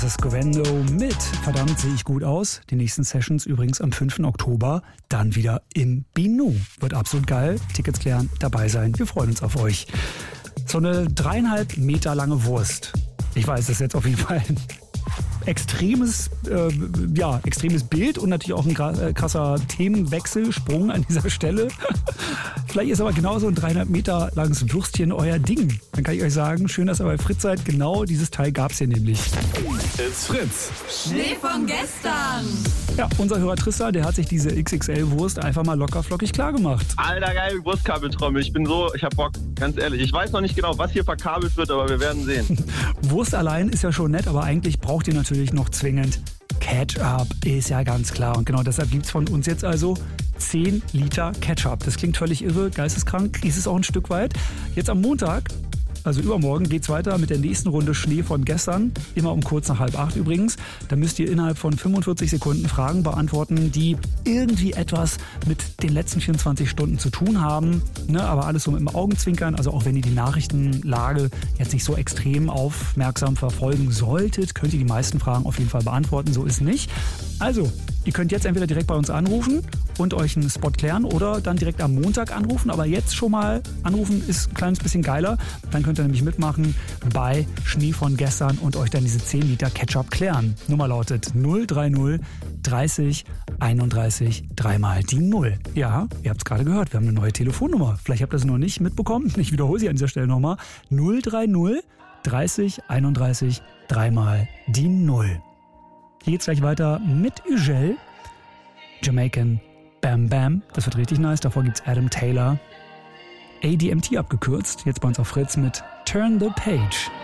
Das ist Govendo mit Verdammt sehe ich gut aus. Die nächsten Sessions übrigens am 5. Oktober. Dann wieder im Binu. Wird absolut geil. Tickets klären, dabei sein. Wir freuen uns auf euch. So eine 3,5 Meter lange Wurst. Ich weiß, das ist jetzt auf jeden Fall ein extremes Bild und natürlich auch ein krasser Themenwechselsprung an dieser Stelle. Vielleicht ist aber genauso ein 3,5 Meter langes Würstchen euer Ding. Dann kann ich euch sagen, schön, dass ihr bei Fritz seid. Genau dieses Teil gab es hier nämlich. It's Fritz. Schnee von gestern. Ja, unser Hörer Trissa, der hat sich diese XXL-Wurst einfach mal locker flockig klar gemacht. Alter, geil, Wurstkabeltrommel. Ich hab Bock, ganz ehrlich. Ich weiß noch nicht genau, was hier verkabelt wird, aber wir werden sehen. Wurst allein ist ja schon nett, aber eigentlich braucht ihr natürlich noch zwingend Ketchup, ist ja ganz klar. Und genau deshalb gibt es von uns jetzt also 10 Liter Ketchup. Das klingt völlig irre, geisteskrank, ist es auch ein Stück weit. Jetzt am Montag, also übermorgen, geht's weiter mit der nächsten Runde Schnee von gestern. Immer um kurz nach 7:30 übrigens. Da müsst ihr innerhalb von 45 Sekunden Fragen beantworten, die irgendwie etwas mit den letzten 24 Stunden zu tun haben. Ne, aber alles so mit dem Augenzwinkern. Also auch wenn ihr die Nachrichtenlage jetzt nicht so extrem aufmerksam verfolgen solltet, könnt ihr die meisten Fragen auf jeden Fall beantworten. So ist nicht. Also, ihr könnt jetzt entweder direkt bei uns anrufen und euch einen Spot klären oder dann direkt am Montag anrufen. Aber jetzt schon mal anrufen ist ein kleines bisschen geiler. Dann könnt ihr nämlich mitmachen bei Schnee von gestern und euch dann diese 10 Liter Ketchup klären. Nummer lautet 030 30 31 3 die 0. Ja, ihr habt es gerade gehört, wir haben eine neue Telefonnummer. Vielleicht habt ihr es noch nicht mitbekommen. Ich wiederhole sie an dieser Stelle nochmal. 030 30 31 3 die 0. Hier geht's gleich weiter mit Ugel, Jamaican Bam Bam. Das wird richtig nice. Davor gibt's Adam Taylor, ADMT abgekürzt. Jetzt bei uns auf Fritz mit Turn the Page.